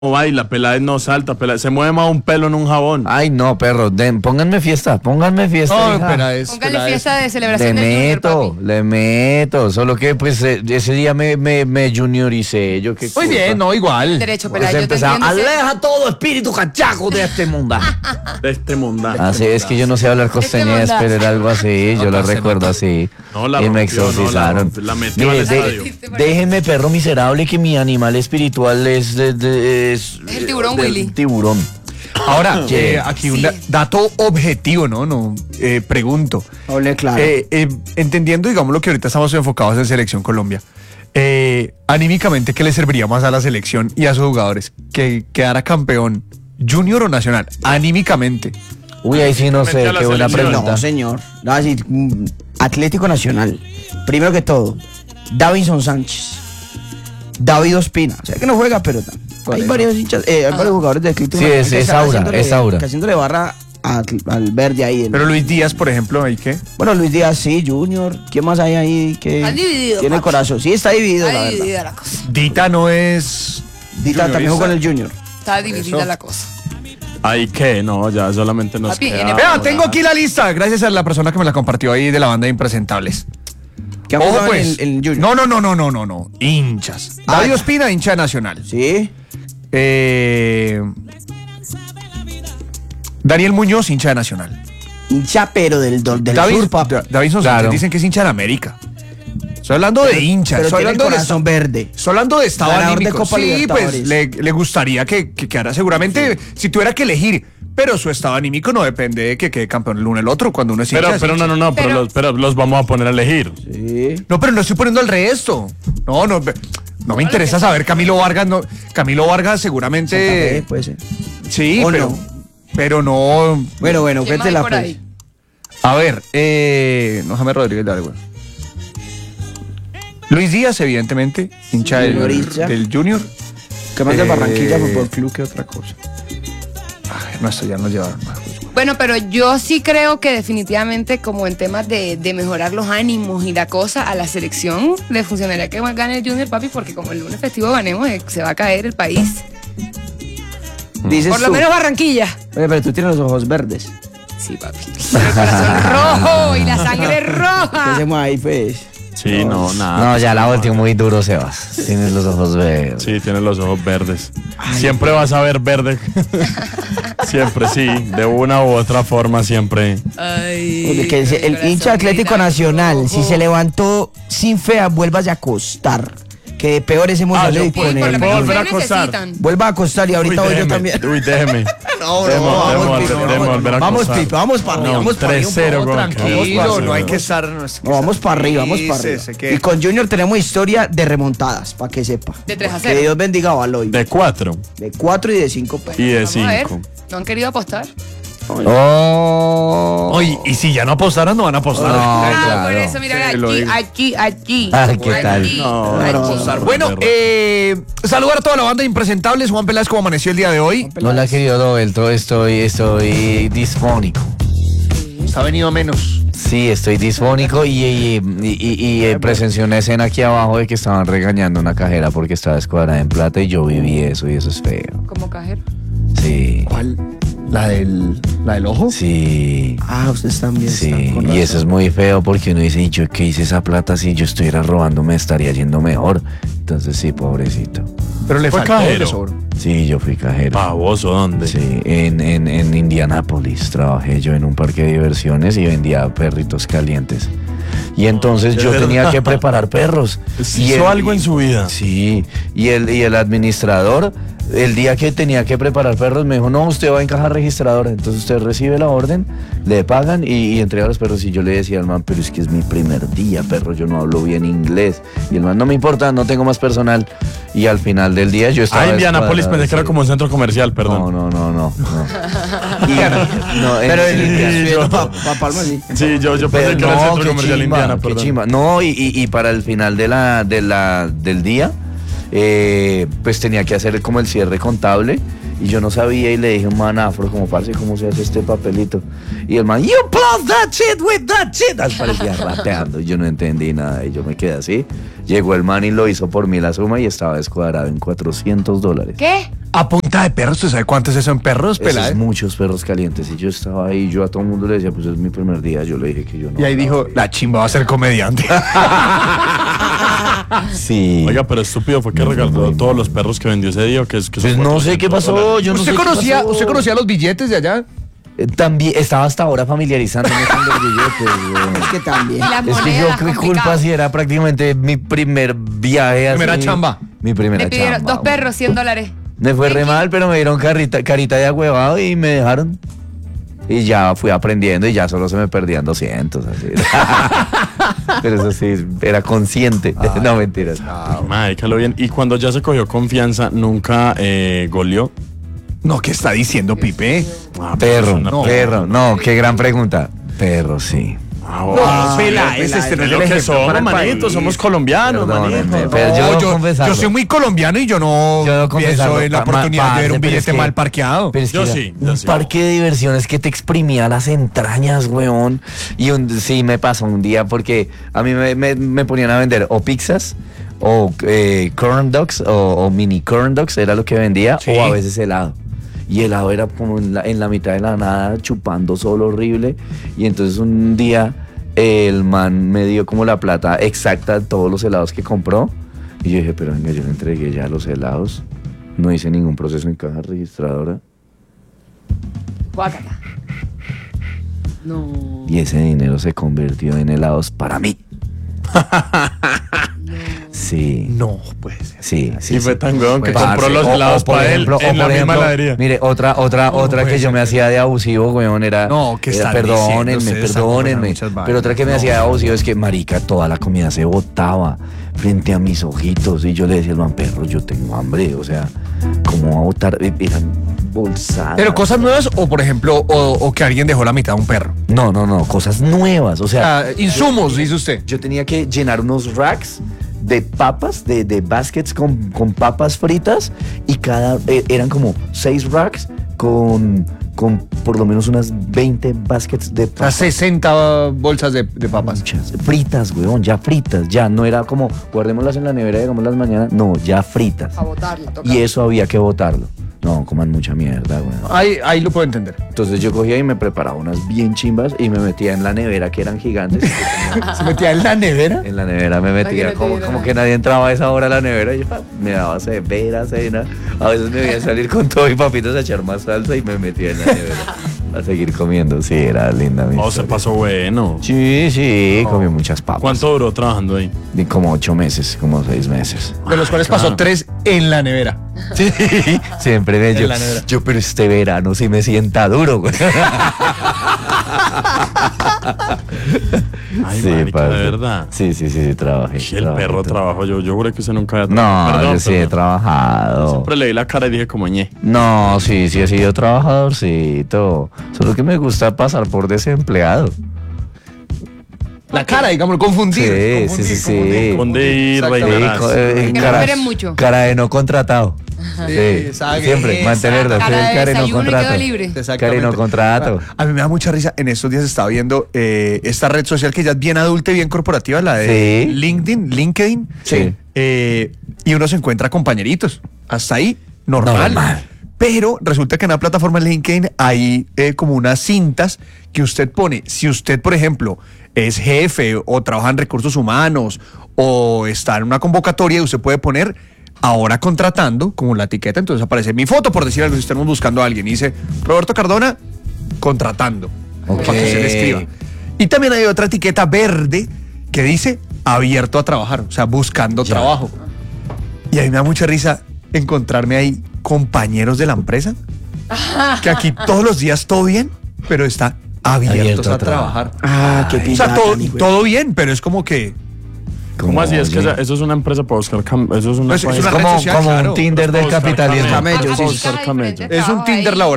baila, Peláez no salta, Peláez se mueve más un pelo en un jabón. Ay, no, perro, pónganme fiesta. No, hija. Peláez. Póngale fiesta de celebración del Junior, papi. Le meto, solo que pues ese día me junioricé, yo qué Muy bien, no, igual. Derecho, Peláez, yo te Empezaba, entiendo. aleja todo espíritu cachaco de este mundo. De este mundazo. Así es que yo no sé hablar costeñés, mundazo. pero era algo así, yo lo recuerdo así. No, la Y me rompió, exorcizaron. la metió al Mire, estadio. déjenme, perro miserable, que mi animal espiritual es el tiburón, Willy. Tiburón. Ahora, ¿Qué? aquí un dato objetivo, ¿no? Pregunto. Hable claro. Entendiendo, digamos, lo que ahorita estamos enfocados en Selección Colombia, anímicamente, ¿qué le serviría más a la selección y a sus jugadores? ¿Que quedara campeón junior o nacional? Anímicamente. Uy, ahí sí no sé, A la qué buena selección. pregunta. No, señor. No, así, Atlético Nacional. Primero que todo, Davinson Sánchez. David Ospina. O sea que no juega, pero hay varios hinchas, hay varios jugadores de Atlético Sí, Nacional es que están Aura, haciéndole- es Aura. que haciéndole barra al verde ahí. Pero Luis Díaz, por ejemplo, ¿ahí qué? Bueno, Luis Díaz sí, Junior. ¿Quién más hay ahí que Están divididos, tiene papi. corazón? Sí, está dividido, la Está verdad. dividida la cosa. Dita no es... Dita también jugó con el Junior. Está dividida Eso. la cosa. Ay, ¿qué? No, ya solamente nos Papi, queda... NP. Vean, tengo aquí la lista, gracias a la persona que me la compartió ahí de la banda de Impresentables. ¿Qué ha Ojo, jugado pues. en el Junior? No. Hinchas. David ya. Ospina, hincha nacional. Sí. Daniel Muñoz, hincha de Nacional. Hincha, pero del sur, papi. Davinson Claro. Sánchez dicen que es hincha de América. Estoy hablando de hinchas. Pero Estoy tiene hablando de corazón verde. Estoy hablando de estado Ganador de anímico. Copa Sí, Libertadores. pues le gustaría que quedara seguramente, si tuviera que elegir. Pero su estado anímico no depende de que quede campeón el uno el otro. Cuando uno es hincha. Pero es no, hincha. pero los vamos a poner a elegir. Sí. No, pero no estoy poniendo el resto. No me interesa saber Camilo Vargas. No, Camilo Vargas seguramente. Puede ser. Sí, O pero. no. Pero no. Bueno, ¿Quién más hay cuéntela por pues. ahí? A ver, no, James Rodríguez, dale, güey. Luis Díaz, evidentemente, hincha Junior, hincha. del Junior. Que más de Eh, Barranquilla Fútbol Club que otra cosa. Ay, no, esto ya nos llevaron más. Bueno, pero yo sí creo que definitivamente como en temas de mejorar los ánimos y la cosa, a la selección le funcionaría que gane el Junior, papi, porque como el lunes festivo ganemos, se va a caer el país. Dices Por lo tú. menos Barranquilla. Oye, pero tú tienes los ojos verdes. Sí, papi. Pero el corazón rojo y la sangre ¿Qué roja. hacemos ahí, pues? Sí, no, nada. No, ya la última muy duro, Sebas. Tienes los ojos verdes. Sí, tiene los ojos verdes. Siempre vas a ver verde. Siempre, sí. De una u otra forma, siempre. Ay, Que el hincha Atlético Nacional, si se levantó sin fea, vuélvase a acostar. Que peor es emocional yo y puedo- con por lo él. ¿puedo menos volver a fe acostar? necesitan. Vuelva a acostar y ahorita Uy, voy yo déjeme. también. Uy, déjeme. No, Debemos volver a vamos, acostar. Pipe, vamos para arriba, No, vamos para arriba. 3-0 con Tranquilo, no hay que estar. No, es que No, vamos estar para arriba, vamos para felices, arriba. que- Y con Junior tenemos historia de remontadas, para que sepa. De 3-0. Que Dios bendiga a Baloy. De 4 De 4 y de 5 pesos. y de Vamos a ver. 5. ¿No han querido apostar? Oh. Oye, y si ya no apostaron, no van a apostar. No. Ah, por claro. eso, mira, Sí, lo digo. aquí. Ay, ¿qué tal? No, aquí. no, apostar. Bueno, saludar a toda la banda de Impresentables. Juan Peláez, ¿cómo amaneció el día de hoy? Hola, querido Roberto, estoy disfónico. Está venido a menos. Sí, estoy disfónico y presencié una escena aquí abajo de que estaban regañando a una cajera porque estaba escuadrada en plata y yo viví eso y eso es feo. Como cajero. Sí, ¿Cuál? ¿La del ojo? sí, Ah, ustedes también sí. están con Y razón. eso es muy feo porque uno dice, ¿y yo qué hice esa plata? Si yo estuviera robando me estaría yendo mejor. Entonces sí, pobrecito. Pero le ¿Fue faltó cajero? de sobra. Sí, yo fui cajero. ¿Baboso dónde? Sí, en Indianápolis trabajé yo en un parque de diversiones y vendía perritos calientes. Y entonces ¿de yo verdad? tenía que preparar perros. ¿Hizo algo en su vida? Sí, y el administrador, el día que tenía que preparar perros, me dijo, no, usted va en caja registradora. Entonces usted recibe la orden, le pagan y entrega los perros. Y yo le decía al man, pero es que es mi primer día, perro, yo no hablo bien inglés. Y el man, no me importa, no tengo más personal. Y al final del día yo estaba... Ah, Indianápolis, descuadrado, pensé que era sí. como un centro comercial, perdón. No. Pero yo- para Palma sí. Sí, yo pensé Pero que era el centro qué comercial chimba, Indiana, qué perdón. chimba. No, y para el final del día, pues tenía que hacer como el cierre contable y yo no sabía y le dije a un man afro como, parce, ¿cómo se hace este papelito? Y el man, you plus that shit with that shit. Parecía rateando y yo no entendí nada y yo me quedé así. Llegó el man y lo hizo por mí la suma y estaba descuadrado en $400. ¿Qué? A punta de perros, ¿usted sabe cuánto es eso en perros, Eso pelada? es muchos perros calientes y yo estaba ahí, yo a todo el mundo le decía, pues es mi primer día, yo le dije que yo no. Y ahí dijo, la chimba va a ser comediante. Sí. Oiga, pero estúpido fue que regaló todos los perros que vendió ese día. Que es, que Pues son no sé qué pasó, yo no sé ¿Usted qué conocía, pasó. ¿Usted conocía los billetes de allá? También estaba hasta ahora familiarizándome con los billetes, güey. Es que también. Y las Es que monedas, yo qué culpa complicado. si era prácticamente mi primer viaje así. Primera chamba. Mi primera Le pidieron chamba. 2 perros, $100. Me fue re mal, pero me dieron carita de agüevado y me dejaron. Y ya fui aprendiendo y ya solo se me perdían 200, así. Pero eso sí, era consciente. No, mentiras. Marica, lo bien. Y cuando ya se cogió confianza, nunca goleó. No, ¿qué está diciendo Pipe? Ah, Perro, no. perro. No, qué gran pregunta. Perro, sí. Ah, bueno, No, sí, pela, pues, este no es es lo el que ejemplo para somos, el manito. país. Somos colombianos, Perdónenme, manito. pero No, yo debo yo confesarlo. soy muy colombiano y yo no Yo debo pienso confesarlo, en la ma- oportunidad de ver parce, un pero es billete que- mal parqueado. Pero es que Yo era sí, yo un sí. parque de diversiones que te exprimía las entrañas, weón. Y sí me pasó un día porque a mí me ponían a vender o pizzas o corn dogs o mini corn dogs, era lo que vendía, Sí. o a veces helado. Y helado era como en la mitad de la nada, chupando solo horrible. Y entonces un día el man me dio como la plata exacta de todos los helados que compró. Y yo dije, pero venga, yo le entregué ya los helados. No hice ningún proceso en caja registradora. Guácala. No. Y ese dinero se convirtió en helados para mí. Sí. No, pues. Sí, sí. Y fue tan weón que Pues, compró parce, los helados por para él ejemplo, en la por misma ejemplo, heladería. Mire, otra puede que yo ser. me hacía de abusivo, weón, era. No, ¿qué están perdónenme, diciendo ustedes? Están comprando perdónenme. muchas vainas. Pero otra que me No. hacía de abusivo es que, marica, toda la comida se botaba frente a mis ojitos. Y yo le decía al man, perro, yo tengo hambre. O sea, ¿cómo va a botar? Eran bolsadas. Pero cosas nuevas o, por ejemplo, o que alguien dejó la mitad de un perro. No, cosas nuevas. O sea, Insumos, dice usted. yo tenía que llenar unos racks de papas, de baskets con papas fritas y eran como 6 racks con por lo menos unas 20 baskets de O sea, papas. 60 bolsas de papas. Muchas. Fritas, weón, ya fritas, ya no era como guardémoslas en la nevera y hagámoslas mañana, no, ya fritas. A botarla, toca. Y eso había que botarlo. No, coman mucha mierda, weón. Ahí lo puedo entender. Entonces yo cogía y me preparaba unas bien chimbas y me metía en la nevera, que eran gigantes. ¿Se metía en la nevera? En la nevera me metía, Para que no te como diera que nadie entraba a esa hora a la nevera. Y yo me daba severa cena. A veces me veía salir con todo y papitos a echar más salsa y me metía en la nevera a seguir comiendo. Sí, era linda mi Oh, se historia. pasó bueno. Sí, comí muchas papas. ¿Cuánto duró trabajando ahí? Y como 8 meses, como 6 meses. De los cuales pasó 3 en la nevera. Sí, siempre me En la nevera. yo, pero este verano sí me sienta duro, güey. Ay, marica, parce. de verdad. Sí, trabajé. Sí, el perro trabajó. Yo juré que usted nunca había No, trabajado. yo sí he trabajado. Siempre le di la cara y dije como ñe. No, sí he sido trabajadorcito. Solo que me gusta pasar por desempleado. La cara, digamos, confundir. Sí. Confundir, Exactamente. rellenar. Que no esperen mucho. Cara de no contratado. Sí, Sí, exacto. siempre mantenerlo. Cara de Cara de no desayuno y contrato. quedo libre. Exactamente. Cara de no contrato. A mí me da mucha risa. En estos días estaba viendo esta red social que ya es bien adulta y bien corporativa, la de Sí. LinkedIn. Sí. Y uno se encuentra compañeritos. Hasta ahí, normal. Normal. Pero resulta que en la plataforma LinkedIn hay como unas cintas que usted pone. Si usted, por ejemplo, es jefe o trabaja en recursos humanos o está en una convocatoria, usted puede poner ahora contratando como la etiqueta. Entonces aparece mi foto, por decir algo, si estamos buscando a alguien. Y dice Roberto Cardona contratando. Ok. Para que se le escriba. Y también hay otra etiqueta verde que dice abierto a trabajar, o sea, buscando Ya. trabajo. Y a mí me da mucha risa encontrarme ahí compañeros de la empresa que aquí todos los días todo bien, pero está abiertos Abierto a a trabajar. Ah, qué O sea, pirata, todo, todo bien, pero es como que ¿Cómo así? Es que oye. eso es una empresa para buscar eso es una Pues es página. una red como, social, como claro. un Tinder del Buscar capitalismo. camello. Camello, sí, Buscar sí. camello. es un Tinder laboral.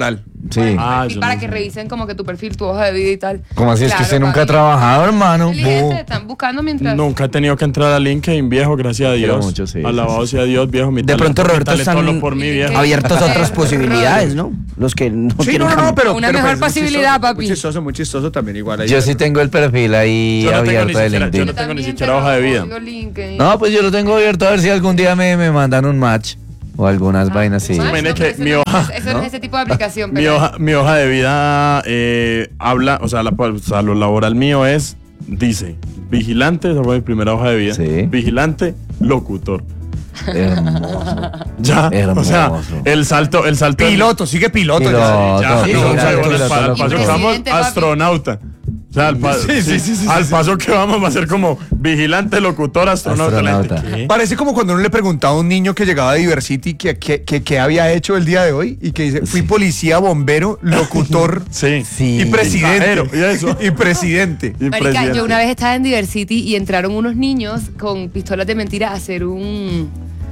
Sí. yo para no que sé. revisen como que tu perfil, tu hoja de vida y tal. ¿Cómo así? Es que Claro, usted nunca ha papi. trabajado, hermano. Inteligente, están buscando mientras... Nunca he tenido que entrar a LinkedIn, viejo, gracias a Quiero Dios. mucho, sí, Alabado sea Dios, viejo. Mi De pronto, Roberto, talento están lo por mí, viejo. abiertos a otras posibilidades, ¿no? Los que no Sí, quieren no, cambiar. pero Una pero mejor pues, posibilidad, papi. Muy chistoso también igual. ahí. Yo sí tengo el perfil ahí Yo no tengo ni abierto de siquiera- yo LinkedIn. no tengo ni También siquiera te hoja de lo vida. código LinkedIn. No, pues yo lo tengo abierto a ver si algún día me mandan un match o algunas vainas así. Match, Imagine no, que pero eso mi no- hoja- Eso no es ese tipo de aplicación. Mi hoja de vida habla, o sea, lo laboral mío dice, vigilante, esa fue mi primera hoja de vida. Sí. Vigilante, locutor. Hermoso. Ya, Hermoso. o sea, el salto. Piloto, sigue piloto. Piloto. ya. Ya, Sí, no, sí, o sea, sí, al sí, paso sí, que sí. vamos, Presidente, papi. astronauta. O sea, Sí, al paso que vamos va a ser como vigilante, locutor, astronauta. La gente, Astronauta. ¿qué? Parece como cuando uno le preguntaba a un niño que llegaba a Diversity que había hecho el día de hoy y que dice, fui policía, bombero, locutor Sí. Sí. y presidente. Cajero, y eso. Y presidente. Y Marica, presidente. yo una vez estaba en Diversity y entraron unos niños con pistolas de mentira a hacer un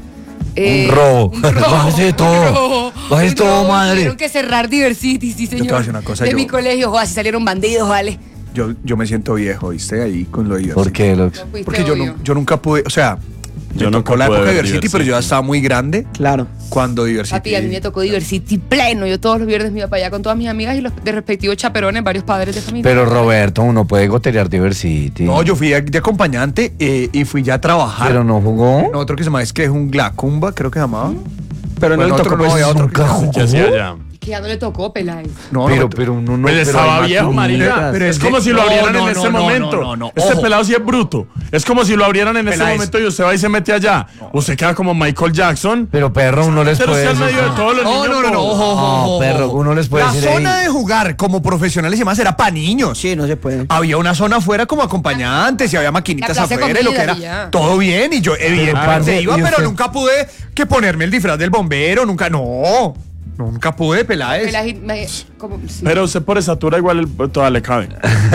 robo. Bájese todo. Bájese todo, madre. Tuvieron que cerrar Diversity, sí, señor. te voy a decir una cosa, de yo- mi colegio, o así salieron bandidos, vale. Yo me siento viejo, ¿viste? Ahí con lo de Diversity. ¿Por qué, Lox? No fuiste Porque yo, obvio. yo nunca pude, o sea, Yo me nunca tocó la pude época de ver Diversity, pero yo ya Diversity. estaba muy grande Claro. cuando Diversity. Papi, a mí me tocó Diversity pleno. Yo todos los viernes me iba para allá con todas mis amigas y los de respectivos chaperones, varios padres de familia. Pero Roberto, uno puede goterear Diversity. No, yo fui de acompañante y fui ya a trabajar. Pero no jugó. En otro que se llama, es que es un Glacumba, creo que se llamaba. Pero no Bueno, le otro tocó, no, pues, había otro nunca que- jugó. ¿Qué hacía allá? que ya no le tocó, Peláez. No, Pero uno no. Pues pero estaba hay viejo, marica. maquinitas. Pero Es es como que- si lo no, abrieran no, en no, ese no, momento. no. Este Ojo. pelado sí es bruto. Es como si lo abrieran en ese Peláez. momento y usted va y se mete allá. Usted queda como Michael Jackson. Pero perro, uno les Pero puede usted al decir. medio de todos los niños. ojo, No, perro, uno les puede La decir. zona "Ey". de jugar como profesionales y demás era para niños. Sí, no se puede. Había una zona afuera como acompañantes y había maquinitas La clase afuera y lo que comida era y ya. todo bien y yo evidentemente parce, iba, ¿y pero usted? nunca pude que ponerme el disfraz del bombero, nunca pude, Peláez. Sí. Pero usted por estatura igual toda le cabe.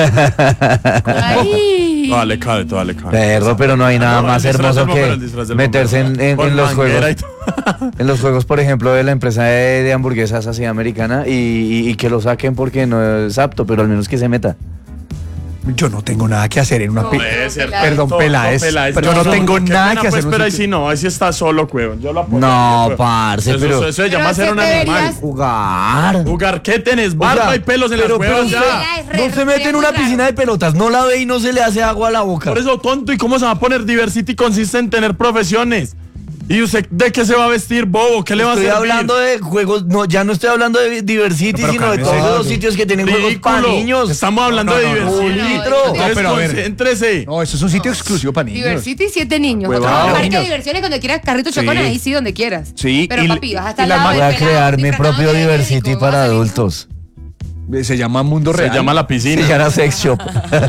Ay. Toda le cabe. Perro, pero no hay nada No, más el disfraz hermoso del bombero, que el disfraz del meterse bombero. Con en los manguera juegos. y todo. En los juegos, por ejemplo, de la empresa de hamburguesas así americana y que lo saquen porque no es apto, pero al menos que se meta. Yo no tengo nada que hacer en una No, Puede ser. Perdón, Peláez, pero yo no tengo qué nada pena, que hacer pues, en un pero ahí sitio. sí no, ahí sí está solo, cuevón. Yo lo apoyo. No, Cuevón. parce, Eso, pero- eso se llama Pero ser un ese animal. deberías- Jugar. Jugar, ¿qué tenés? Barba Oiga, y pelos en las pero cuevas usted ya. no se mete en una piscina de pelotas, no la ve y no se le hace agua a la boca. Por eso, tonto, ¿y cómo se va a poner Diversity? Consiste en tener profesiones. ¿Y usted de qué se va a vestir, bobo? ¿Qué le va a Estoy servir? hablando de juegos, no, ya no estoy hablando de Diversity, Pero sino de cálmese. todos los sitios que tienen juegos para Ridículo. niños. Estamos hablando de Diversity. Un litro. Entonces, pero a ver. concéntrese. No, eso es un sitio exclusivo para niños. Diversity, 7 niños. Huevón. Otro parque Niños. de diversiones cuando quieras carrito chocones, Sí. ahí sí, donde quieras. Sí, Pero y- papi, vas a estar y las al lado Voy a del pelado crear mi disfrazado propio de Diversity médico, para vas a salir- adultos. Se llama Mundo Se Real. llama la Se piscina. llama Sex Shop.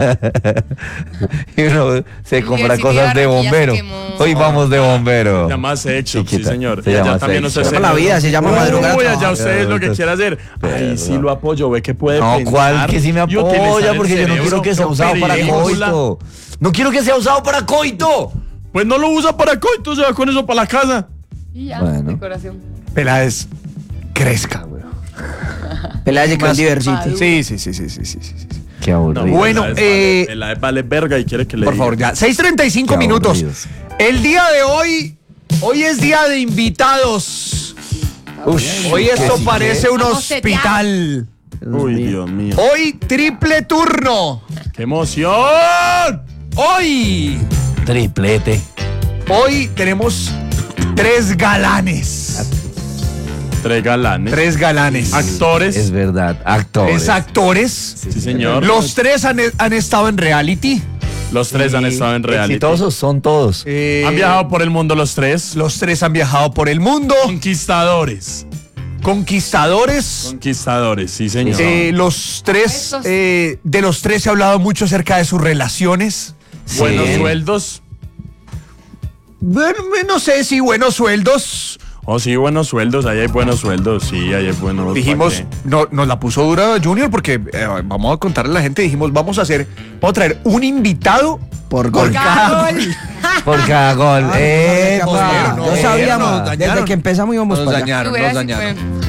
Y uno se compra Diversity cosas de Barranquilla bombero. se quemó. Hoy vamos de bombero. Se llama Sex Shop, sí, Chiquita, señor. se Y allá llama también Sex usted Shop. Se llama la vida, se llama madrugar a Uy, allá trabajar. usted es lo que quiera hacer. Ahí sí lo apoyo, ve que puede No, pensar ¿cuál? Que sí me y utilizar apoya el porque yo no cerebro. quiero que sea No, usado para película. coito. No quiero que sea usado para coito. Pues no lo usa para coito, se va con eso para la casa. Y ya, Bueno. decoración. Peláez, crezca, güey. Peláez de Más- Diversity. Sí. Qué aburrido. Bueno, la vale verga y quiere que le Por diga. favor, ya. 6:35 Qué minutos. aburridos. El día de hoy es día de invitados. Hoy esto sí, parece un Vamos hospital. Uy, Dios mío. Hoy triple turno. ¡Qué emoción! Hoy Triplete. tenemos tres galanes. Tres galanes. Tres galanes. Actores. Es verdad, actores. Es actores. Sí, señor. Los tres han estado en reality. Los tres han estado en reality. Exitosos son todos. Han viajado por el mundo los tres. Los tres han viajado por el mundo. Conquistadores. Conquistadores. Conquistadores, sí, señor. Los tres, Estos- de los tres se ha hablado mucho acerca de sus relaciones. Buenos Sí. sueldos. Bueno, no sé si buenos sueldos. Oh, sí, buenos sueldos. Ahí hay buenos sueldos. Sí, ahí hay buenos. Dijimos, ¿pa' qué? no, nos la puso dura Junior porque vamos a contarle a la gente, dijimos, vamos a traer un invitado Por gol. cada gol. Por cada gol. No no, sabíamos. nos dañaron. Desde que empezamos íbamos Nos para allá. dañaron, Tú verás nos si dañaron. fue-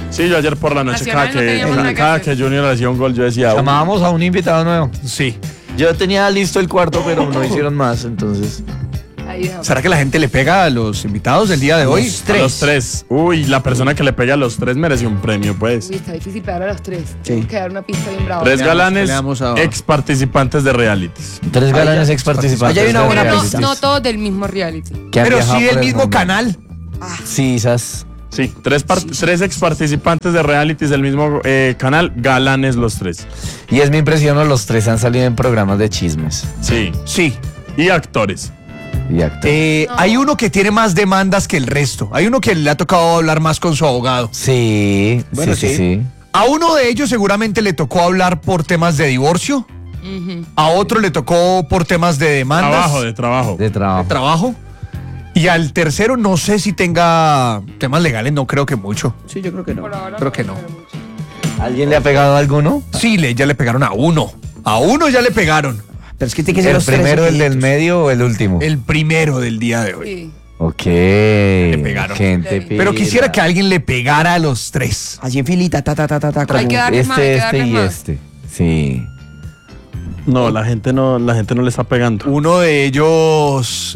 Sí, yo ayer por la noche, Nacional no teníamos nada que cada hacer. que Junior hacía un gol, yo decía... Llamábamos a un invitado nuevo. Sí. Yo tenía listo el cuarto, pero no hicieron más, entonces. Ahí dejamos. ¿Será que la gente le pega a los invitados del día de hoy? A los tres. Uy, la persona que le pega a los tres merece un premio, pues. Uy, está difícil pegar a los tres. Tenemos que dar una pista bien brava. Tres galanes, le damos a- ex participantes de realities. 3 galanes ex participantes. Allá hay una de buena reality No, no todos del mismo reality. que han Pero viajado sí por del el mismo mundo. canal. Sí, esas. Sí, tres ex participantes de realities del mismo canal, galanes los tres. Y es mi impresión, los 3 han salido en programas de chismes. Sí. Sí. Y actores. Y actos. Hay uno que tiene más demandas que el resto. Hay uno que le ha tocado hablar más con su abogado. Sí, Bueno, sí. sí. A uno de ellos seguramente le tocó hablar por temas de divorcio. A otro le tocó por temas de demandas. Trabajo. De trabajo. Trabajo. Y al tercero no sé si tenga temas legales, no creo que mucho. Sí, yo creo que no. Por ahora Creo que no. ¿Alguien le ha pegado a alguno? Sí, ya le pegaron a uno. A uno ya le pegaron. Pero es que tiene que ser ¿El los tres primero, el del seguiditos. medio o el último? El primero del día de hoy. Sí. Ok. Le pegaron. Gente Pero pila. quisiera que alguien le pegara a los tres. Así en filita, ta. Hay como- que darles más, hay que Este darles y más. este. Sí. No, la gente no le está pegando. Uno de ellos.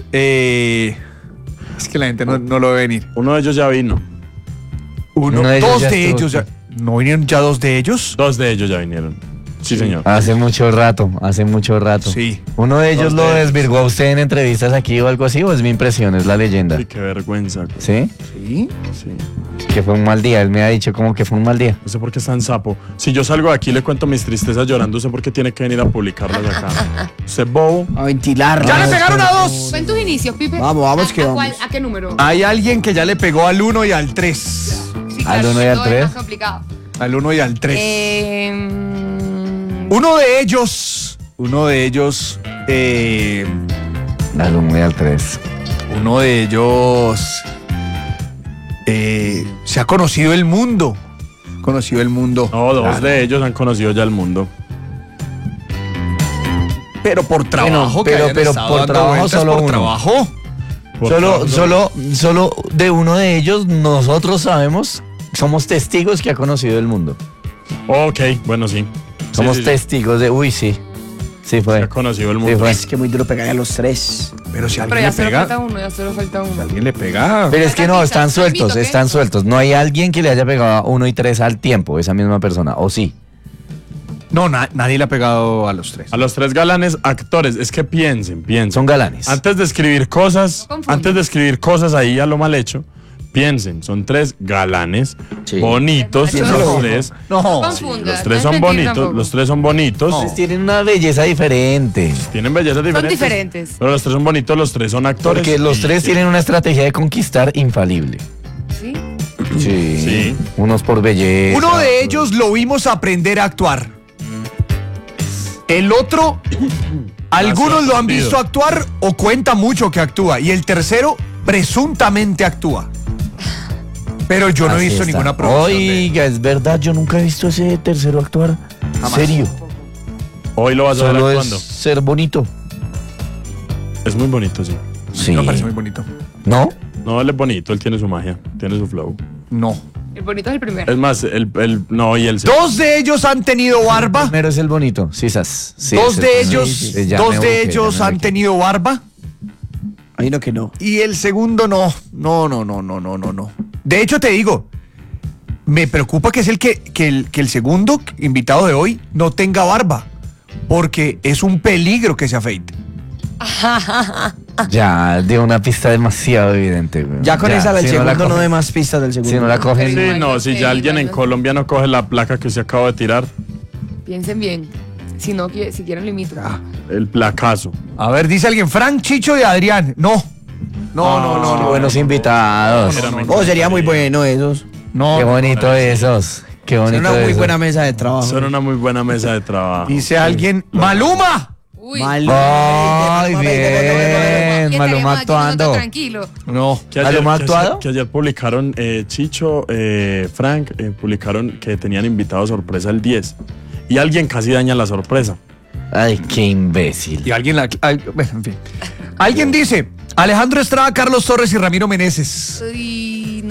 Es que la gente no lo ve venir. Uno de ellos ya vino. Uno de ellos Dos ya de estuvo ellos. aquí. ¿No vinieron ya dos de ellos? Dos de ellos ya vinieron. Sí, señor. Hace mucho rato. Sí. ¿Uno de ellos Dos lo de ellos. desvirgó a usted en entrevistas aquí o algo así? ¿O es mi impresión? ¿Es la leyenda? Sí, qué vergüenza. ¿Sí? Sí. Sí. Que fue un mal día. Él me ha dicho como que fue un mal día. No sé por qué es tan sapo. Si yo salgo de aquí y le cuento mis tristezas llorando, sé por qué tiene que venir a publicarlas acá. Usted bobo. A ventilar. ¡Ya le pegaron a dos! Fue en tus inicios, Pipe. Vamos, que ¿A vamos. cuál- ¿A qué número? Hay alguien que ya le pegó al 1 y al 3. Sí, al uno y al todo es tres. más complicado. Al 1 y al 3. Uno de ellos. Al 1 y al 3. Uno de ellos. Se ha conocido el mundo. Conocido el mundo. No, dos de ellos han conocido ya el mundo. Pero por trabajo. pero- que hayan pero estado por dando trabajo vueltas solo por uno. trabajo. Por Solo, favor. solo de uno de ellos nosotros sabemos, somos testigos que ha conocido el mundo. Ok, bueno, sí. Somos sí. testigos de, uy, sí. Sí fue. Ha conocido el Sí mundo. fue. Es que muy duro pegarle a los tres. Pero si Pero alguien ya le solo pega. falta uno, ya solo falta uno. Alguien le pega. Pero es que no, están ¿Has sueltos, visto qué? están sueltos. No hay alguien que le haya pegado a 1 y 3 al tiempo, esa misma persona, o sí. No, nadie le ha pegado a los tres. A los tres galanes actores, es que piensen. Son galanes. Antes de escribir cosas, No confundan. ahí a lo mal hecho, piensen, son tres galanes Sí. bonitos, No, los no. tres. No. Confunda, Los tres no son es mentir bonitos, tampoco. los tres son bonitos. Pues tienen una belleza diferente. Tienen bellezas diferentes. diferentes. Pero los tres son bonitos, los tres son actores. Porque los y- tres tienen una estrategia de conquistar infalible. ¿Sí? Sí. Sí. Unos por belleza. Uno de ellos lo vimos aprender a actuar. El otro, algunos lo han sorprendido. visto actuar o cuenta mucho que actúa. Y el tercero, presuntamente actúa. Pero yo no he Así visto está. ninguna producción de él. Oiga, es verdad, yo nunca he visto ese tercero actuar. Serio. Hoy lo vas a ver Solo actuando. es ser bonito. Es muy bonito, sí. Sí. Me parece muy bonito. ¿No? No, él es bonito, él tiene su magia, tiene su flow. No. El bonito es el primero. Es más, no, y el Dos de ellos han tenido barba. Primero es el bonito, sisas. Sí, Dos es de el- ellos, sí, ya dos me de ubiqué, ellos ya me han ubiqué. tenido barba. Hay uno que no. Y el segundo no. No. De hecho, te digo, me preocupa que es que el segundo invitado de hoy no tenga barba. Porque es un peligro que se afeite. Ya, dio una pista demasiado evidente. güey. Ya con esa, el si no la segundo no cogen- dé más pistas del segundo. Si no la cogen. Sí, no, si ya alguien en Colombia no coge la placa que usted acaba de tirar, Piensen bien. Si no, si quieren limito. el placazo. A ver, dice alguien, Frank, Chicho y Adrián. No. Qué buenos invitados. Oh, sería muy bueno esos. No. Qué bonito esos. Qué Sería bonito una muy esos. buena mesa de trabajo. Son una muy buena mesa de trabajo. Dice alguien, ¡Maluma! Uy. Ay, bien. Y estaríamos Maluma aquí nosotros actuando. Tranquilo. No. ¿Maluma ha actuado? Que ayer publicaron, Chicho, Frank, publicaron que tenían invitado sorpresa el 10. Y alguien casi daña la sorpresa. Ay, qué imbécil. Y alguien bueno, en fin. Alguien dice, Alejandro Estrada, Carlos Torres y Ramiro Meneses. Uy, no.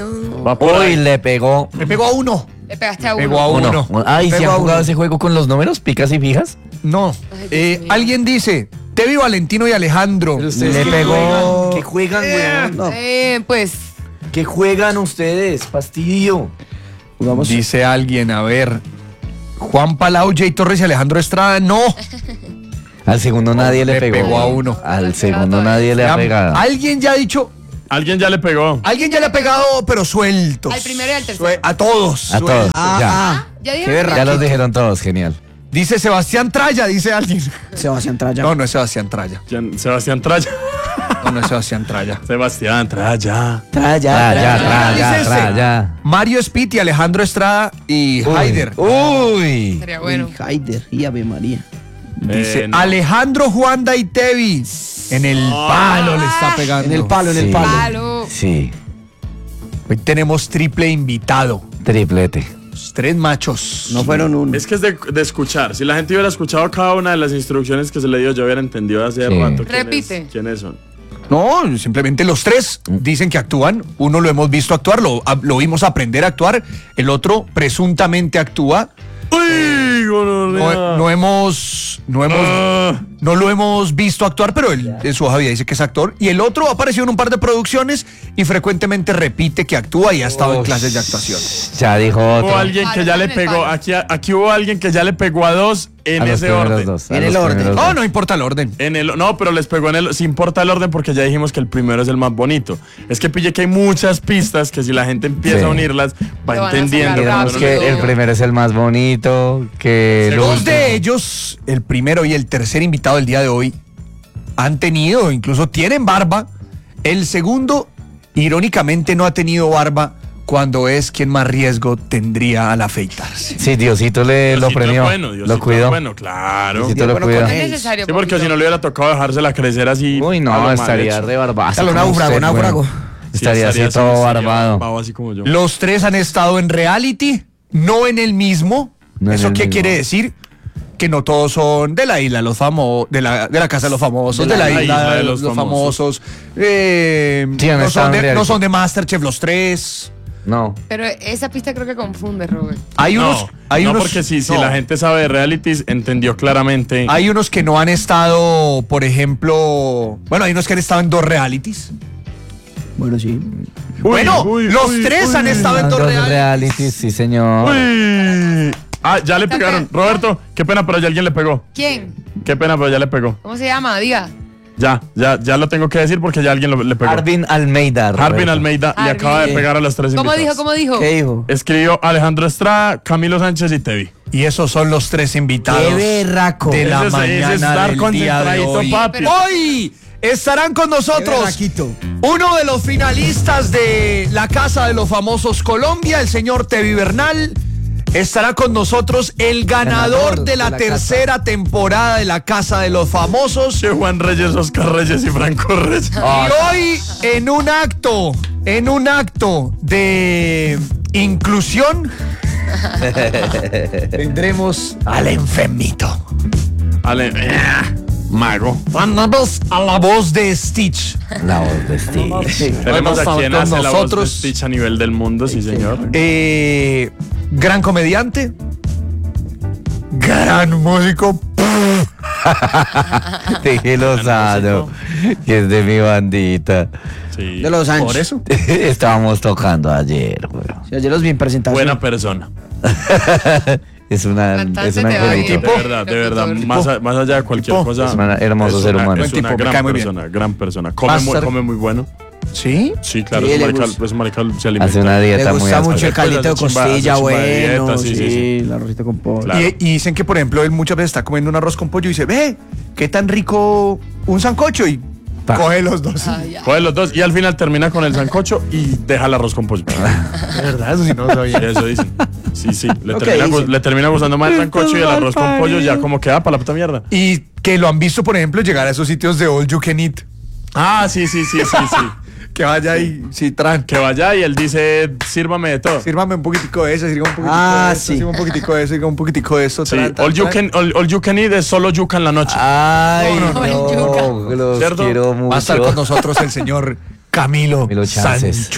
Va por Uy, ahí. le pegó. Me pegó a uno. Le pegaste a Pegó a uno. uno. Ay, ¿se Pegó han a jugado uno. ese juego con los números? ¿Picas y fijas? No. Ay, Dios mío. Alguien dice, Tevi, Valentino y Alejandro. Le pegó. ¿Qué juegan, weón? No, Pues, ¿Qué juegan ustedes? Fastidio. jugamos. Dice alguien, a ver. Juan Palau, Jay Torres y Alejandro Estrada, no. Al segundo nadie le Le pegó. pegó a uno. Al segundo nadie le ha pegado. Alguien ya ha dicho, Alguien ya le pegó. alguien ya le ha pegado, pero sueltos. al primero y al tercero. A todos. A todos. sueltos. Ya. ¿Ya Qué dijeron? berraco. Ya los dijeron todos, genial. Dice Sebastián Traya, dice alguien. Sebastián Traya. No, no es Sebastián Traya. Sebastián Traya. No, no es Sebastián Traya. Sebastián Traya. Dice ese. Traya. Mario Spitt y Alejandro Estrada y Haider. Uy. Sería bueno. Y Haider y Ave María. Dice No. Alejandro, Juanda y Tevi. En el palo le está pegando. En el palo, en el Sí. palo. Palo. Sí, Hoy tenemos triple invitado. triplete. Los 3 machos. No fueron uno. Es que es de escuchar. Si la gente hubiera escuchado cada una de las instrucciones que se le dio, yo hubiera entendido hace Sí. rato Repite. quiénes son. No, simplemente los 3 dicen que actúan. Uno lo hemos visto actuar, lo vimos aprender a actuar. El otro presuntamente actúa. ¡Uy! No lo hemos visto actuar, pero él en su hoja de vida dice que es actor. Y el otro ha aparecido en un par de producciones y frecuentemente repite que actúa y ha estado en clases de actuación. Ya dijo Hubo otro. alguien que Palo, ya le en el pegó. palo. Aquí hubo alguien que ya le pegó a 2 en A los ese primeros orden. dos, a En los el orden. primeros No, dos. no importa el orden. No, pero les pegó en el. Sí importa el orden porque ya dijimos que el primero es el más bonito. Es que pille que hay muchas pistas que si la gente empieza Sí. a unirlas, va Lo van a entendiendo. sacar Digamos rápido. que el primero es el más bonito, que el Dos último. de ellos, el primero y el tercer invitado del día de hoy, han tenido, incluso tienen barba. El segundo, irónicamente, no ha tenido barba cuando es quien más riesgo tendría al afeitarse. Sí, Diosito lo Diosito es premió, bueno, Diosito lo cuidó. es bueno, claro. Diosito lo Bueno, cuidó. con Es él. necesario. Sí, porque poquito. si no le hubiera tocado dejársela crecer así. Uy, a no, lo mal estaría hecho. re barbazo. Dale, como náufrago, usted, náufrago. weón. Sí, Estaría así todo sería barbado. babo así como yo. Los 3 han estado en reality, no en el mismo. No en ¿Eso el qué mismo. quiere decir? Que no todos son de la isla, los famosos, de la casa de los famosos, de la isla de los famosos. Sí, han no, estado son en de, reality. no son de Masterchef los 3. No. Pero esa pista creo que confunde, Robert. Hay unos, hay no, unos, porque si no. la gente sabe de realities, entendió claramente. Hay unos que no han estado, por ejemplo, bueno, hay unos que han estado en 2 realities. Bueno, sí. Bueno, uy, los uy, 3 uy. han estado en 2 Dos realities. realities, sí, señor. Uy. Ah, ya le pegaron. Roberto, qué pena, pero ya alguien le pegó. ¿Quién? Qué pena, pero ya le pegó. ¿Cómo se llama? Diga. Ya lo tengo que decir porque ya alguien le pegó. Arvin Almeida. Harbin Roberto. Almeida le Harbin. acaba de pegar a los 3 ¿Cómo dijo? invitados. ¿Cómo dijo? ¿Qué dijo? Escribió Alejandro Estrada, Camilo Sánchez y Tevi. Y esos son los 3 invitados Qué berraco. de la Ese es mañana estar del día de concentradito, hoy. papi. Hoy estarán con Qué nosotros berraquito. uno de los finalistas de la Casa de los Famosos Colombia, el señor Tevi Bernal. Estará con nosotros el ganador de la tercera temporada de la Casa de los Famosos. Che, Juan Reyes, Oscar Reyes y Franco Reyes. Y hoy, en un acto de inclusión, tendremos al enfermito. Mago. Mandamos a la voz de Stitch. La voz de Stitch. Tenemos a quien con hace la voz de nosotros. Stitch a nivel del mundo, sí señor. Gran comediante. Gran músico. Déjelo sano, que es de mi bandita. Sí. De los Sánchez. Por eso. Estábamos tocando ayer, weón. Sí, ayer los vi en presentación. Buena persona. Es una Cantante angelito. te va bien. De verdad. Más allá de cualquier Tipo. cosa. Es un hermoso es ser una- humano. Es Buen una tipo, me cae gran muy bien. persona, gran persona. Master. Come muy bueno. ¿Sí? Sí, claro, Sí, es le un marica, gusta. es un marica, se alimenta. Hace una Le dieta muy gusta mucho áspera. el caldito de Hace chimba- costilla, hace chimba de bueno. dieta, sí, sí. El arrocito con pollo. Claro. Y dicen que, por ejemplo, él muchas veces está comiendo un arroz con pollo y dice, ve, qué tan rico un sancocho. Y Pa. coge los 2. Ah, ya. Coge los dos y al final termina con el sancocho y deja el arroz con pollo. De verdad, eso sí no lo sabía. Eso dicen. Sí. Le, Ok, termina, dicen. le termina gustando más el sancocho y el arroz con pollo ya como queda para la puta mierda. Y que lo han visto, por ejemplo, llegar a esos sitios de All You Can Eat. Ah, sí. Que vaya y sí, tran. Que vaya y él dice, sírvame de todo. Sírvame un poquitico de eso, sírvame un poquitico Ah, de eso, sí. sírvame un poquitico de eso, sírvame un poquitico de eso. Sí, tran, tran, all you can eat es solo yuca en la noche. Ay, No, no, los ¿Cierto? quiero Va a estar con mucho. nosotros el señor Camilo Camilo Chances. Sancho.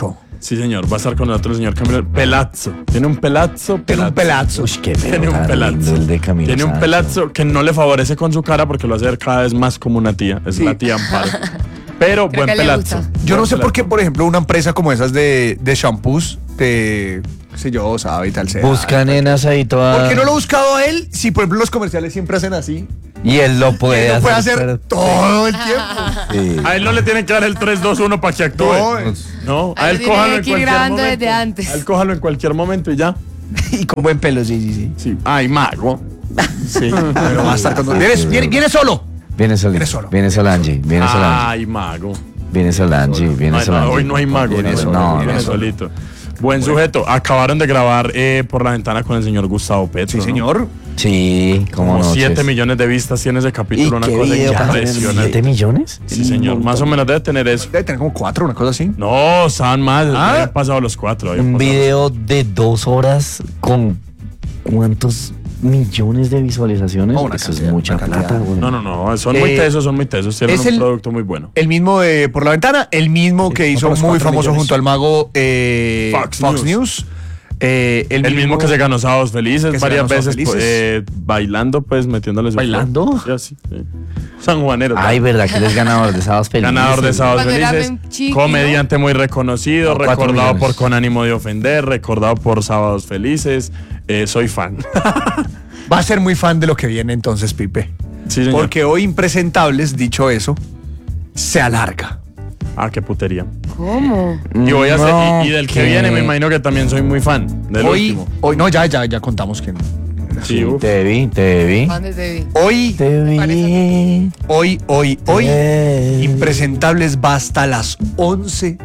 Sí, señor. Va a estar con nosotros el señor Camilo. Pelazzo. Tiene un pelazzo. Tiene un pelazo. Uy, qué Tiene pelo un tan pelazzo. lindo el de Camilo Tiene un Sancho. pelazzo que no le favorece con su cara porque lo hace ver cada vez más como una tía. Es la tía Amparo. Pero Creo buen que le pelazzo. gusta. Yo no Buen sé por qué, pelazzo. por ejemplo, una empresa como esas de shampoos, de, qué sé yo, sabe y tal sea. Busca nenas ahí todas. ¿Por qué no lo he buscado a él? Si, por ejemplo, los comerciales siempre hacen así. Y él lo puede Él lo hacer. puede hacer perfecto. todo el tiempo. Sí. A él no le tienen que dar el 3-2-1 para que actúe. No, No, a Ahí él tiene cójalo en que ir cualquier grabando momento. desde antes. A él cójalo en cualquier momento y ya. Y con buen pelo, sí. Sí. Ay, mago. Sí. Pero va a estar con... Viene solo. Viene solito. Viene solo. Viene Solange. Viene Solange. Ay, mago. Viene Solange. Viene Ay, Solange. no, hoy no hay mago. Viene no, solo, no, viene no. solito. Buen sujeto. Acabaron de grabar por la ventana con el señor Gustavo Petro. Sí, ¿no? señor. Sí, como Como no. 7 millones de vistas tiene ese capítulo. ¿Y Una qué cosa video para impresionante. ¿7 millones? Sí, señor. Más o menos debe tener eso. Debe tener como 4, una cosa así. No, estaban más. Ah. Habían pasado los 4. habían Un pasado. video de 2 horas con ¿cuántos millones de visualizaciones? No, una Eso cantidad, es mucha una cantidad. plata, güey. No. Son muy tesos, son muy tesos. Tienen es un el- producto muy bueno. El mismo de Por la Ventana, el mismo que hizo por los muy 4 famoso millones. junto al mago Fox Fox News. News. El mismo que se ganó Sábados Felices que se varias ganó Sábados veces, Felices. bailando, pues, metiéndole su ¿Bailando? flow. Sí, así, sí. Sanjuanero. Ay, verdad que él es ganador de Sábados Felices. Ganador de Sábados Cuando era Felices, chiqui, comediante muy reconocido, No, 4 recordado millones. por Con ánimo de ofender, recordado por Sábados Felices. Soy fan. Va a ser muy fan de lo que viene entonces, Pipe. Sí, señor. Porque hoy Impresentables, dicho eso, se alarga. Ah, qué putería. ¿Cómo? Y voy a No, hacer, y del que ¿qué? viene me imagino que también soy muy fan. Del último. Hoy no, ya contamos quién. Sí, Sí, uf. te vi. ¿Dónde te vi? Hoy, Te vi. Impresentables va hasta las 11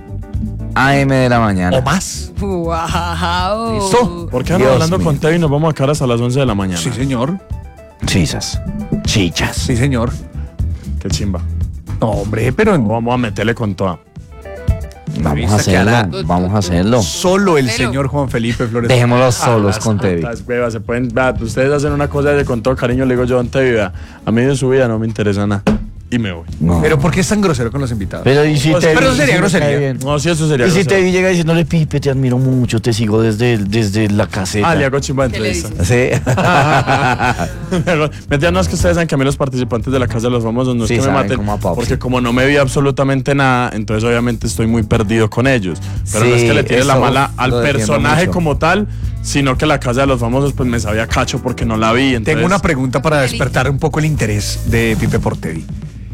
AM de la mañana. o más. ¡Wow! ¿Listo? ¿Por qué andan Dios hablando mío. con Tevi y nos vamos a quedar hasta las 11 de la mañana? Sí, señor. Chisas. Chichas. Sí, señor. Qué chimba. No, hombre, pero Vamos a meterle con toda. Vamos a Vista que hacerlo. hará. Vamos a hacerlo. solo el Pero- señor Juan Felipe Flores. Dejémoslos solos con Tevi. Las huevas, se pueden, vea, ustedes hacen una cosa de con todo cariño, le digo yo, don Tevi, vea, a mí de su vida no me interesa nada. Y me voy. No. Pero ¿por qué es tan grosero con los invitados? Pero y si Pues, Tevi- pero sería si me grosería. cae bien. No, sí, eso sería Y si grosero. Tevi llega diciéndole, Pipe, te admiro mucho, te sigo desde la caseta. Ah, le hago chimba de ¿Qué le entrevista. Sí. Mentira, no es que ustedes saben que a mí los participantes de la Casa de los Famosos no es Sí, que me saben maten, como a Popsi. porque como no me vi absolutamente nada, entonces obviamente estoy muy perdido con ellos. Pero no es Sí, que le tire la eso mala al lo defiendo personaje mucho. como tal, sino que la Casa de los Famosos pues me sabía cacho porque no la vi. Entonces, Tengo una pregunta para despertar un poco el interés de Pipe por Tevi.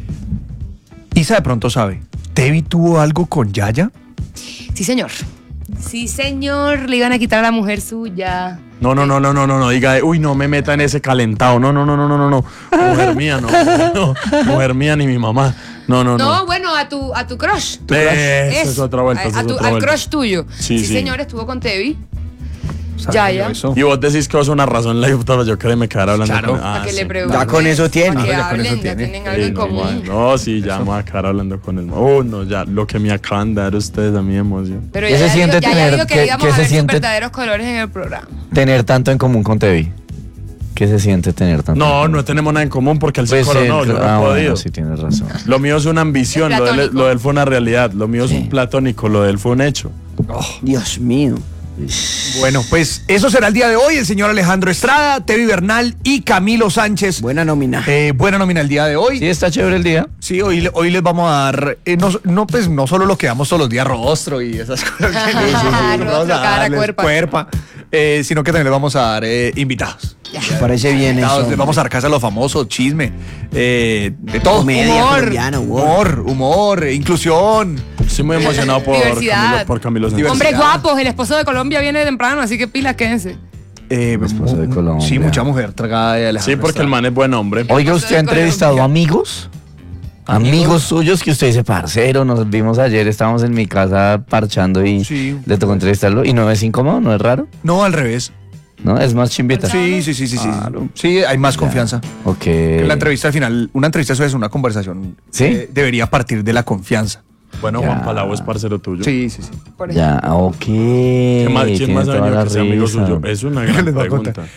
Isa de pronto sabe. ¿Tevi tuvo algo con Yaya? Sí, señor. Sí, señor. Le iban a quitar a la mujer suya. No, diga, uy, no me meta en ese calentado. No. Mujer mía, no. Mujer mía ni mi mamá. No, bueno, a tu crush. Esa es otra vuelta. esa es otra al vuelta. crush tuyo. Sí, Sí, sí. señor, estuvo con Tevi. ¿Sabía Yaya. eso? Y vos decís que vos una razón la puta, yo creo que me quedara hablando Claro. con Para que le pregunten. Ya con eso tiene. Para que Ya con eso hablen, ya tiene. tienen algo Sí, en común. no, sí, ya me voy a quedar hablando con él. No, ya, lo que me acaban de dar ustedes a mí de emoción. Pero ¿Qué ya se dijo- siente ya tener- dijo que qué- íbamos qué a se ver sus siente- verdaderos colores en el programa. Tener tanto en común con Tevi. ¿Qué se siente tener tanto? No tenemos nada en común porque él se Pues coronó, yo no he bueno, podido. sí tienes razón. Lo mío es una ambición, Es platónico. lo de él fue una realidad. Lo mío es un platónico, lo de él fue un hecho. Dios mío. Bueno, pues eso será el día de hoy. El señor Alejandro Estrada, Tevi Bernal y Camilo Sánchez. Buena nómina. Buena nómina el día de hoy. Sí, está chévere el día. Sí, hoy les vamos a dar, no solo lo que damos todos los días, rostro y esas cosas. que les vamos Rostro, a cara, darles, cuerpa. sino que también les vamos a dar invitados. Me parece bien Invitados, eso. les vamos a dar casa a los famosos, chisme, de todo. Comedia colombiana, humor, inclusión. Estoy muy emocionado Diversidad. por Camilo Sánchez. Diversidad. Hombres guapos, el esposo de Colombia viene temprano, así que pilas, quédense. esposo de Colombia. Sí, mucha mujer tragada de Alejandro Sí, porque el Estrada. man es buen hombre. Oiga, ¿usted ha entrevistado Colombia. amigos? Amigos suyos que usted dice, parcero, nos vimos ayer, estábamos en mi casa parchando y Sí. le tocó entrevistarlo. ¿Y no es incómodo? ¿No es raro? No, al revés. ¿No? Es más chimbita. Sí. Claro. Sí, hay más confianza. Ok. La entrevista al final, una entrevista eso es una conversación. ¿Sí? Debería partir de la confianza. Bueno, Ya. Juan Palau es parcero tuyo. Sí. Por ejemplo. Ya, ok. ¿Quién más Tiene ha toda venido la que sea amigo risa. suyo? Es una gran Les voy a pregunta. contar.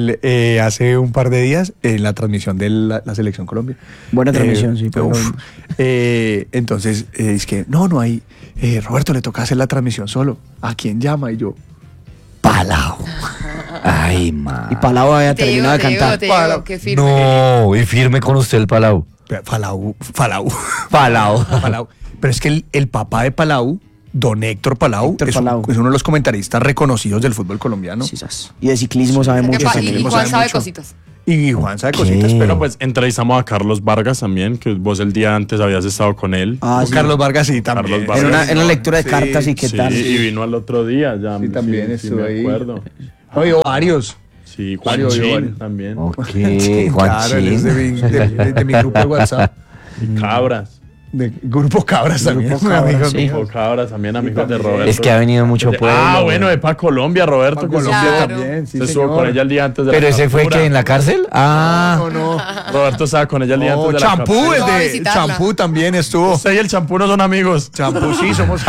Hace un par de días, en la transmisión de la Selección Colombia. Buena transmisión, sí, pero- Entonces, es que no hay. Roberto, le toca hacer la transmisión solo. ¿A quién llama? Y yo, Palau. Ay, ma. Y Palau había Te terminado de llegó, cantar. te llegó, qué firme. No, y firme con usted el Palau. Palau. Palau. Pero es que el papá de Palau, don Héctor Palau, Héctor es Palau. uno de los comentaristas reconocidos del fútbol colombiano. Sí, sas. Y de ciclismo sabe O sea, que mucho pa- también. y Sabe Juan sabe mucho. cositas. Y Juan sabe ¿Qué? cositas, pero Pero pues entrevistamos a Carlos Vargas también, que vos el día antes habías estado con él. Ah, sí. Carlos Vargas sí también. Carlos En Vargas. una lectura de Sí, cartas y qué Sí, tal. y vino al otro día ya. Sí, también estuvo me ahí. acuerdo. Oye, varios. Sí, Mario, Juanchín también. Ok, Claro, él es de mi grupo de WhatsApp. Y Cabras. De Grupo Cabras también. Grupo un Cabras, amigo sí. mío. O Cabras también, amigos de Roberto. Es que ha venido mucho pueblo. Bueno, de para Colombia, Roberto. que Colombia se- Claro. también, sí, se estuvo señor. con ella el día antes de Pero la ese fue captura. que en la cárcel. Ah, No. Roberto estaba con ella el día No, antes de la Champú, captura. el Vamos a de visitarla. Champú también estuvo. Usted y el champú no son amigos. Champú, sí, somos.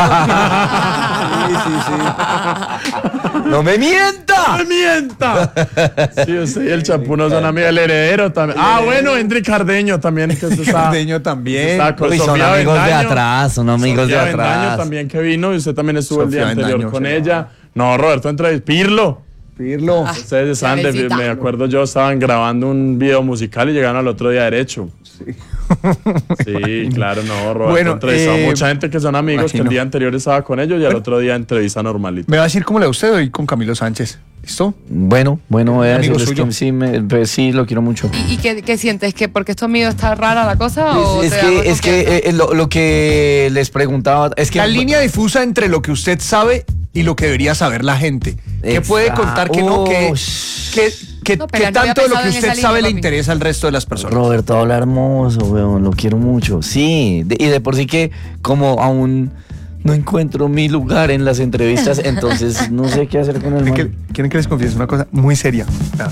¡no me mienta! ¡No me mienta! Sí, usted y el champú no son amigos. El heredero también. Ah, bueno, Enrique Cardeño también. Que usted está, Cardeño también. está con Uy, son Sofía amigos de Bendaño. atrás, son amigos de Sofía Bendaño atrás. también que vino y usted también estuvo el día Sofía anterior Bendaño, con sí. ella. No, Roberto Pirlo. Pirlo. Ustedes estaban de, Cabecita. me acuerdo yo, estaban grabando un video musical y llegaron al otro día derecho. Sí, claro, no, Roberto Bueno, entrevistó a mucha gente que son amigos que imagino. el día anterior estaba con ellos y al otro día entrevista normalita. Me va a decir cómo le va a usted hoy con Camilo Sánchez. ¿Listo? Bueno, voy a Amigo decirles suyo. que sí, pues sí, lo quiero mucho. ¿Y qué sientes? ¿Que porque es tu amigo está rara la cosa? ¿O Es te da más que confianza? lo que les preguntaba es que La línea difusa entre lo que usted sabe y lo que debería saber la gente. ¿Qué puede contar que no? ¿Qué No, pero no había tanto de lo pensado que en esa usted sabe línea, le papi. interesa al resto de las personas? Roberto habla hermoso, weón, lo quiero mucho. Sí, y de por sí que como aún no encuentro mi lugar en las entrevistas, entonces no sé qué hacer con el man. ¿Quieren que les confiese una cosa muy seria? Ah.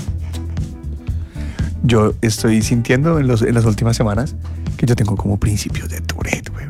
Yo estoy sintiendo en las últimas semanas que yo tengo como principios de Tourette, weón.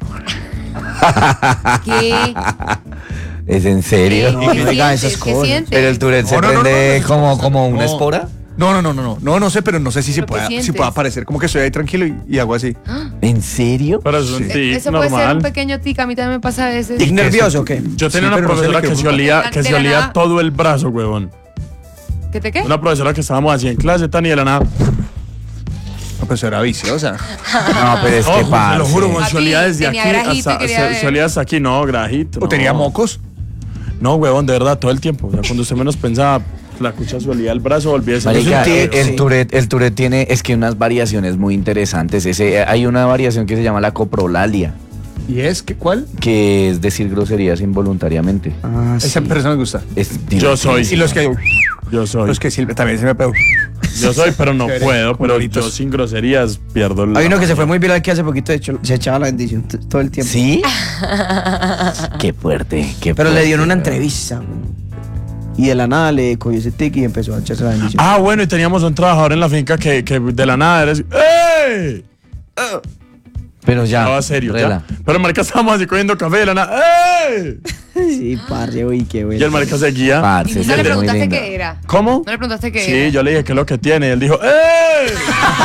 ¿Qué? ¿Es en serio? No, no diga esas cosas. ¿Qué sientes? Pero el Tourette se No, no, no, prende no, como una no. espora. No sé, pero no sé si se ¿Pero qué pueda, si sientes? pueda parecer como que estoy ahí tranquilo y hago así. ¿En serio? Pero eso es un tic Eso puede ser normal. un pequeño tic, a mí también me pasa a veces. ¿Tic nervioso o qué? Yo Sí, tenía una pero no se le profesora que quedó se muy olía, mal. que se De la olía nada. todo el brazo, huevón. ¿Qué te qué? Una profesora que estábamos así en clase, tan y de la nada. No, pues era viciosa. No, pero es que Ojo, te lo parce. juro, A se olía ti, desde tenía aquí grajito y hasta, quería ver. se olía hasta aquí, no, grajito. ¿O no. tenía mocos? No, huevón, de verdad, todo el tiempo. O sea, cuando usted menos pensaba, la cucha se olía el brazo, volvía a ser Marica, Es un tic, el sí. Tourette tiene es que unas variaciones muy interesantes. Hay una variación que se llama la coprolalia, ¿Y es que cuál? que es decir groserías involuntariamente. Ah, sí. Esa persona me gusta. Es Yo soy. Y los que Yo soy. los que silben también se me pegó. Yo soy, pero no Chévere, puedo. Pero coloritos. yo sin groserías pierdo la Hay uno que se fue magia. muy viral que hace poquito de hecho, se echaba la bendición todo el tiempo. ¿Sí? Qué fuerte, qué Pero le fuerte, dio en una weón. entrevista. güey. Y de la nada le cogió ese tic y empezó a echarse la bendición. Ah, bueno, y teníamos un trabajador en la finca que de la nada eres. ¡Ey! Pero ya. Estaba serio, rela. ya. Pero el marica estábamos así cogiendo café de la nada. ¡Ey! Sí, parce, uy, qué Y bueno. el marica seguía. ¿Y Parce, no sí, le es muy preguntaste linda. qué era? ¿Cómo? ¿No le preguntaste qué Sí, era? yo le dije qué es lo que tiene. Y él dijo, ¡ey!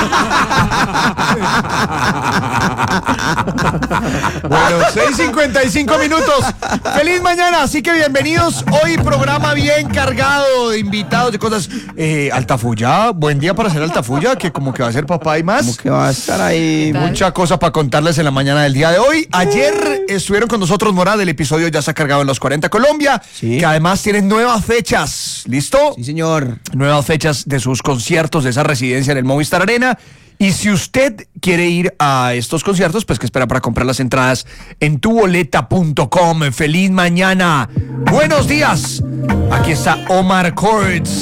Bueno, 6:55 minutos. ¡Feliz mañana! Así que bienvenidos. Hoy programa bien cargado de invitados, de cosas. Altafulla, buen día para hacer Altafulla, que como que va a ser papá y Como más. que va a estar ahí. tal? Mucha cosa para contarles en la mañana del día de hoy. Ayer estuvieron con nosotros Morad, el episodio ya se ha cargado en los 40 Colombia, Sí. que además tienen nuevas fechas. ¿Listo? Sí, señor. Nuevas fechas de sus conciertos, de esa residencia en el Movistar Arena. Y si usted quiere ir a estos conciertos, pues que espera para comprar las entradas en tuboleta.com. ¡Feliz mañana! ¡Buenos días! Aquí está Omar Cords.